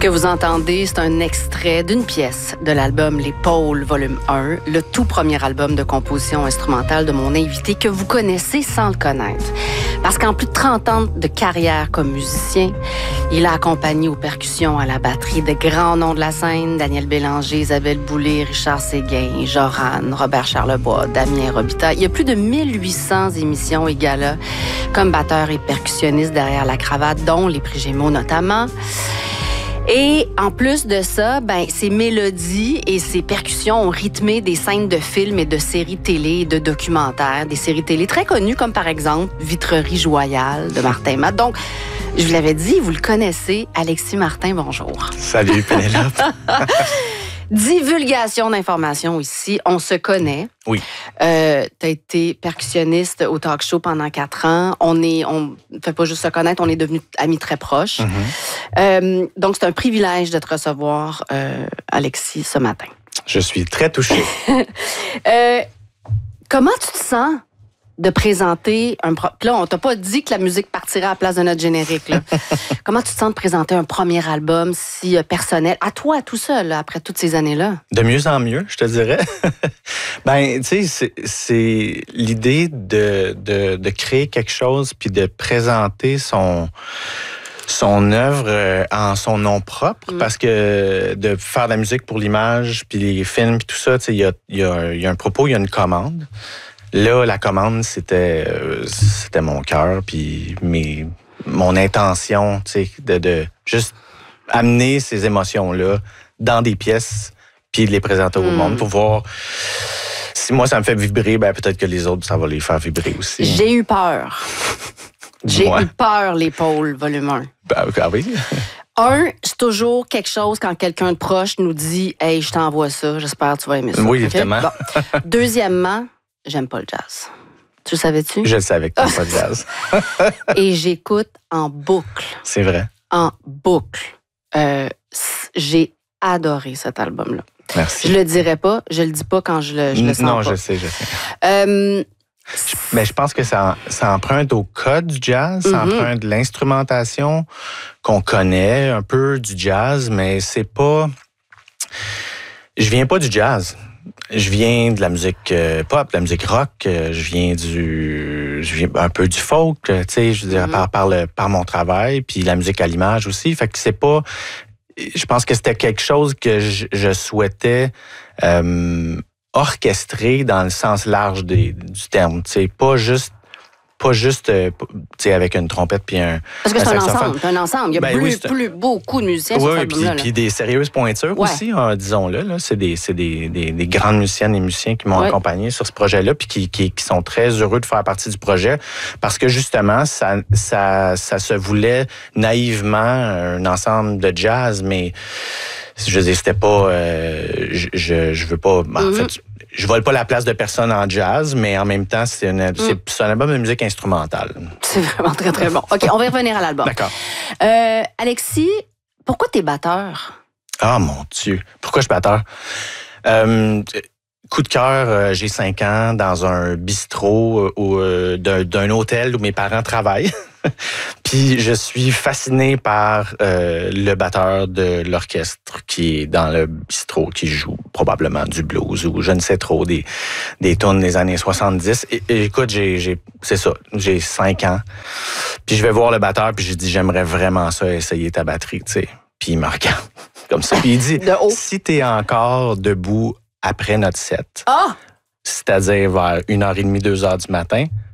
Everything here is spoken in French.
que vous entendez, c'est un extrait d'une pièce de l'album Les Pôles, volume 1, le tout premier album de composition instrumentale de mon invité que vous connaissez sans le connaître. Parce qu'en plus de 30 ans de carrière comme musicien, il a accompagné aux percussions, à la batterie de grands noms de la scène, Daniel Bélanger, Isabelle Boulay, Richard Séguin, Joran, Robert Charlebois, Damien Robitaille. Il y a plus de 1800 émissions et galas comme batteur et percussionniste derrière la cravate, dont les prix Gémeaux notamment. Et en plus de ça, ses mélodies et ses percussions ont rythmé des scènes de films et de séries télé et de documentaires, des séries télé très connues comme par exemple Vitrerie Joyale de Martin Matt. Donc, je vous l'avais dit, vous le connaissez, Alexis Martin, bonjour. Salut Pénélope. Divulgation d'informations ici, on se connaît. Oui. T'as été percussionniste au talk show pendant 4 ans. On ne fait pas juste se connaître, on est devenus amis très proches. Mm-hmm. Donc, c'est un privilège de te recevoir, Alexis, ce matin. Je suis très touché. Comment tu te sens de présenter Là, on t'a pas dit que la musique partirait à la place de notre générique. Là. Comment tu te sens de présenter un premier album si personnel, à toi, tout seul, là, après toutes ces années-là? De mieux en mieux, je te dirais. Tu sais, c'est l'idée de créer quelque chose puis de présenter son œuvre en son nom propre, parce que de faire de la musique pour l'image puis les films puis tout ça, tu sais, il y a un propos, il y a une commande. Là, la commande, c'était mon cœur, puis mon intention, tu sais, de juste amener ces émotions-là dans des pièces, puis de les présenter au monde pour voir si moi, ça me fait vibrer, peut-être que les autres, ça va les faire vibrer aussi. J'ai eu peur. J'ai eu peur, Les Pôles, volume 1. Ah oui? C'est toujours quelque chose quand quelqu'un de proche nous dit « Hey, je t'envoie ça, j'espère que tu vas aimer ça. » Oui, évidemment. Bon. Deuxièmement, j'aime pas le jazz. Tu le savais-tu? Je le savais que t'aimes pas le jazz. Et j'écoute en boucle. C'est vrai. En boucle. J'ai adoré cet album-là. Merci. Je le dirais pas, je le dis pas quand je le sens non, pas. je sais. Mais je pense que ça emprunte au code du jazz, ça emprunte de l'instrumentation qu'on connaît, un peu du jazz, mais c'est pas... Je viens pas du jazz. Je viens de la musique pop, de la musique rock. Je viens un peu du folk, tu sais, je veux dire, par mon travail, puis la musique à l'image aussi. Fait que c'est pas... Je pense que c'était quelque chose que je souhaitais orchestrer dans le sens large du terme. Tu sais, pas juste tu sais, avec une trompette puis un Parce que c'est saxophone. un ensemble. Il y a beaucoup de musiciens sur cet album-là. Puis des sérieuses pointures aussi, disons-le. Là. C'est des grandes musiciennes et musiciens qui m'ont accompagné sur ce projet-là puis qui sont très heureux de faire partie du projet parce que justement, ça se voulait naïvement un ensemble de jazz, mais je veux dire, c'était pas... je veux pas... En fait, je vole pas la place de personne en jazz, mais en même temps, c'est un album de musique instrumentale. C'est vraiment très, très bon. OK, on va y revenir à l'album. D'accord. Alexis, pourquoi t'es batteur? Ah, mon Dieu. Pourquoi je suis batteur? Coup de cœur, j'ai 5 ans dans un bistrot d'un hôtel où mes parents travaillent. Puis je suis fasciné par le batteur de l'orchestre qui est dans le bistrot, qui joue probablement du blues ou je ne sais trop, des tunes des années 70. Et écoute, c'est ça, j'ai 5 ans. Puis je vais voir le batteur, puis j'ai dit, j'aimerais vraiment ça, essayer ta batterie, tu sais. Puis il me regarde comme ça, puis il dit, si t'es encore debout après notre set, c'est-à-dire vers 1h30, 2h du matin,